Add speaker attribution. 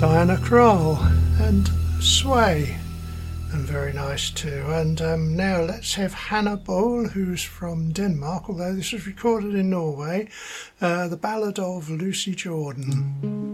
Speaker 1: Diana Krall and Sway, and very nice too. And now let's have Hannah Ball, who's from Denmark, although this was recorded in Norway, the Ballad of Lucy Jordan.